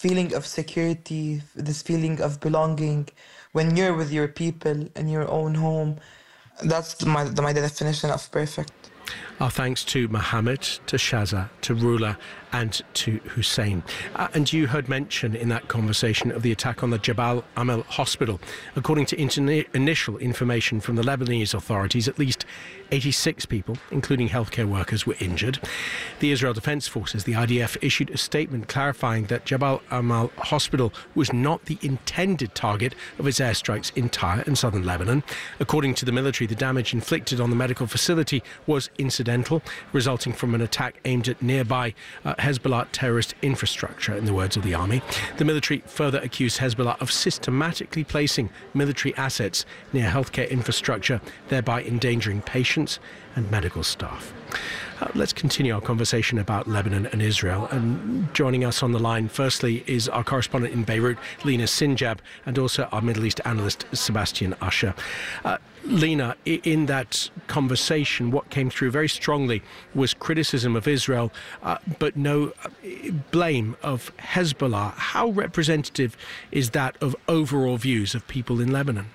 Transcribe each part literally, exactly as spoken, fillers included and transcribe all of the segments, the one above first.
feeling of security, this feeling of belonging, when you're with your people in your own home. That's my, my definition of perfect. Our thanks to Mohammed, to Shaza, to Rula and to Hussein. Uh, and you heard mention in that conversation of the attack on the Jabal Amal hospital. According to interni- initial information from the Lebanese authorities, at least eighty-six people, including healthcare workers, were injured. The Israel Defense Forces, the I D F, issued a statement clarifying that Jabal Amal hospital was not the intended target of its airstrikes in Tyre and southern Lebanon. According to the military, the damage inflicted on the medical facility was incidental, resulting from an attack aimed at nearby uh, Hezbollah terrorist infrastructure, in the words of the army. The military further accused Hezbollah of systematically placing military assets near healthcare infrastructure, thereby endangering patients and medical staff. Uh, let's continue our conversation about Lebanon and Israel. And joining us on the line, firstly, is our correspondent in Beirut, Lena Sinjab, and also our Middle East analyst, Sebastian Usher. Uh, Lena, in that conversation, what came through very strongly was criticism of Israel, uh, but no blame of Hezbollah. How representative is that of overall views of people in Lebanon?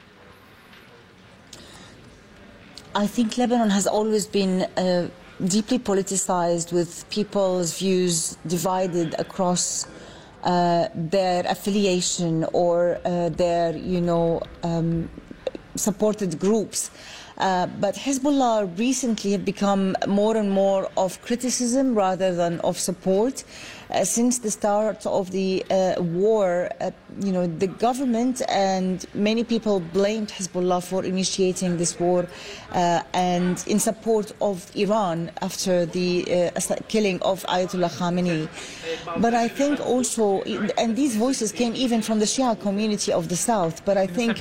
I think Lebanon has always been uh, deeply politicized, with people's views divided across uh, their affiliation or uh, their, you know, um, supported groups. Uh, but Hezbollah recently have become more and more of criticism rather than of support. Uh, since the start of the uh, war, uh, you know, the government and many people blamed Hezbollah for initiating this war uh, and in support of Iran after the uh, killing of Ayatollah Khamenei. But I think also, and these voices came even from the Shia community of the south, but I think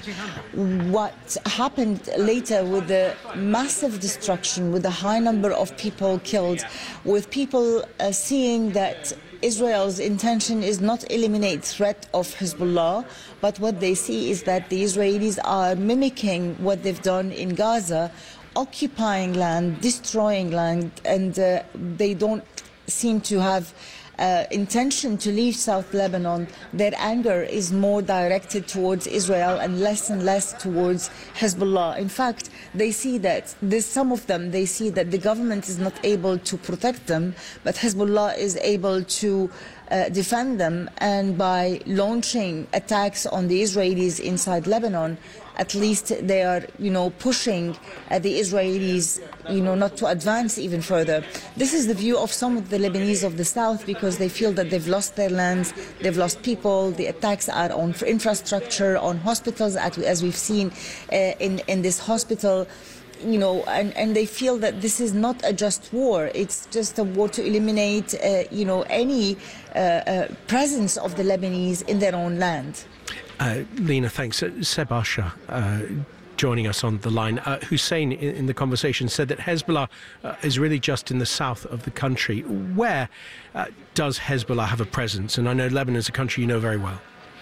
what happened later with the massive destruction, with the high number of people killed, with people uh, seeing that Israel's intention is not eliminate threat of Hezbollah, but what they see is that the Israelis are mimicking what they've done in Gaza, occupying land, destroying land, and uh, they don't seem to have Uh, intention to leave South Lebanon. Their anger is more directed towards Israel and less and less towards Hezbollah. In fact, they see that, there's some of them, they see that the government is not able to protect them, but Hezbollah is able to uh, defend them, and by launching attacks on the Israelis inside Lebanon, at least they are, you know, pushing uh, the Israelis, you know, not to advance even further. This is the view of some of the Lebanese of the south, because they feel that they've lost their lands, they've lost people. The attacks are on infrastructure, on hospitals, as we've seen uh, in, in this hospital. You know, and, and they feel that this is not a just war. It's just a war to eliminate, uh, you know, any uh, uh, presence of the Lebanese in their own land. Uh, Lena, thanks. Uh, Seb Usher, uh, joining us on the line. Uh, Hussein, in, in the conversation, said that Hezbollah uh, is really just in the south of the country. Where uh, does Hezbollah have a presence? And I know Lebanon is a country you know very well.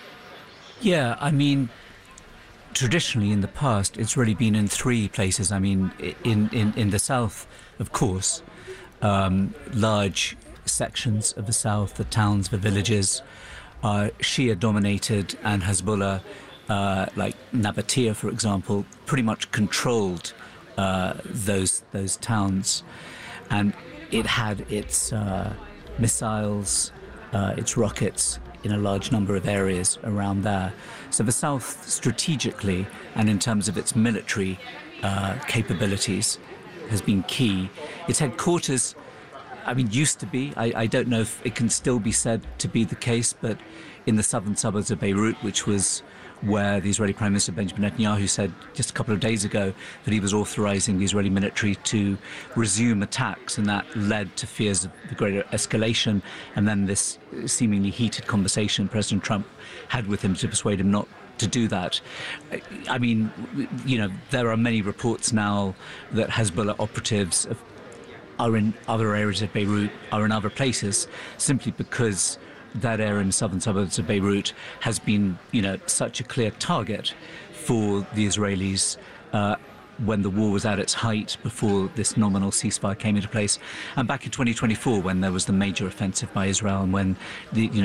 Yeah, I mean, traditionally in the past, it's really been in three places. I mean, in, in, in the south, of course, um, large sections of the south, the towns, the villages, are Shia-dominated, and Hezbollah, uh, like Nabatea, for example, pretty much controlled uh, those those towns, and it had its uh, missiles, uh, its rockets in a large number of areas around there. So the south, strategically and in terms of its military uh, capabilities, has been key. Its headquarters, I mean, used to be, I, I don't know if it can still be said to be the case, but in the southern suburbs of Beirut, which was where the Israeli Prime Minister Benjamin Netanyahu said just a couple of days ago that he was authorizing the Israeli military to resume attacks, and that led to fears of the greater escalation, and then this seemingly heated conversation President Trump had with him to persuade him not to do that. I mean, you know, there are many reports now that Hezbollah operatives have are in other areas of Beirut, are in other places, simply because that area in the southern suburbs of Beirut has been, you know, such a clear target for the Israelis uh, when the war was at its height, before this nominal ceasefire came into place, and back in twenty twenty-four when there was the major offensive by Israel, and when the, you know,